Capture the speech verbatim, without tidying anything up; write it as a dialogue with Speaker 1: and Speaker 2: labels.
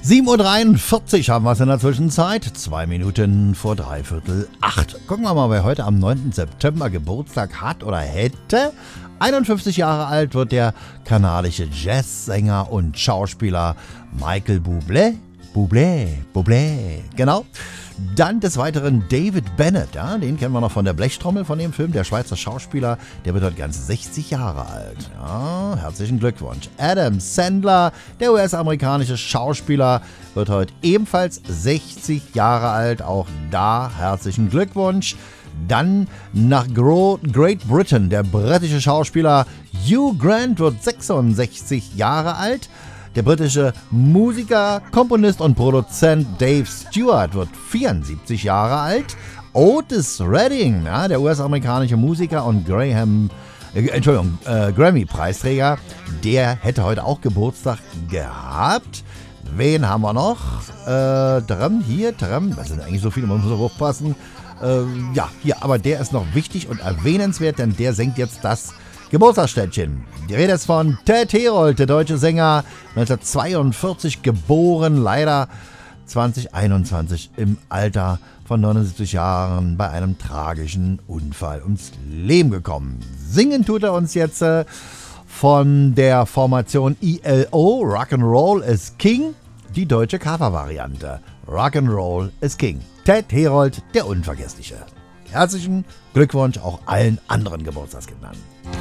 Speaker 1: sieben Uhr dreiundvierzig haben wir es in der Zwischenzeit. Zwei Minuten vor dreiviertel acht. Gucken wir mal, wer heute am neunten September Geburtstag hat oder hätte. einundfünfzig Jahre alt wird der kanadische Jazzsänger und Schauspieler Michael Bublé. Bublé, Bublé, genau. Dann des Weiteren David Bennett, ja, den kennen wir noch von der Blechtrommel von dem Film, der Schweizer Schauspieler, der wird heute ganze sechzig Jahre alt. Ja, herzlichen Glückwunsch. Adam Sandler, der U S-amerikanische Schauspieler, wird heute ebenfalls sechzig Jahre alt, auch da herzlichen Glückwunsch. Dann nach Great Britain, der britische Schauspieler Hugh Grant wird sechsundsechzig Jahre alt. Der britische Musiker, Komponist und Produzent Dave Stewart wird vierundsiebzig Jahre alt. Otis Redding, ja, der U S-amerikanische Musiker und Graham, äh, Entschuldigung, äh, Grammy-Preisträger, der hätte heute auch Geburtstag gehabt. Wen haben wir noch? Äh, Tram, hier, Tram, das sind eigentlich so viele, man muss auch aufpassen. Äh, ja, hier, aber der ist noch wichtig und erwähnenswert, denn der singt jetzt das Geburtstagsständchen. Die Rede ist von Ted Herold, der deutsche Sänger, neunzehnhundertzweiundvierzig geboren, leider zwanzig einundzwanzig im Alter von neunundsiebzig Jahren bei einem tragischen Unfall ums Leben gekommen. Singen tut er uns jetzt äh, von der Formation I L O, Rock'n'Roll is King, die deutsche Covervariante. Rock'n'Roll is King. Ted Herold, der Unvergessliche. Herzlichen Glückwunsch auch allen anderen Geburtstagskindern.